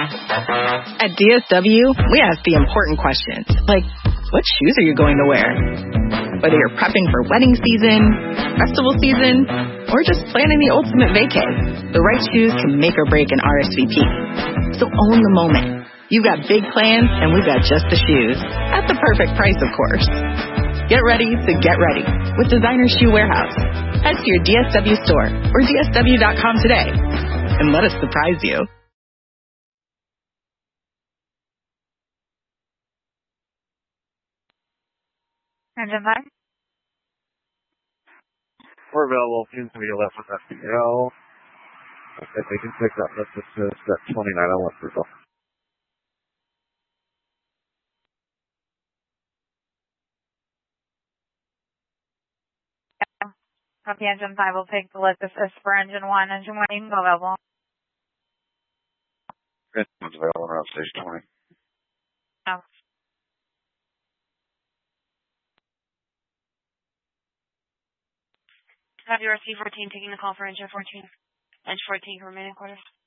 At DSW, we ask the important questions, like, what shoes are you going to wear? Whether you're prepping for wedding season, festival season, or just planning the ultimate vacay, the right shoes can make or break an RSVP. So own the moment. You've got big plans, and we've got just the shoes. At the perfect price, of course. Get ready to get ready with Designer Shoe Warehouse. Head to your DSW store or DSW.com today and let us surprise you. Engine 5? We're available. Seems to be left with FPL. If they can pick up, let's assist at 29 on West Brazil. Copy Engine 5 will take the list assist for Engine 1. Engine 1, you can go available. Engine's available around station 20. Oh. Copy RC 14 taking the call for Engine 14. Engine 14 for remaining quarters.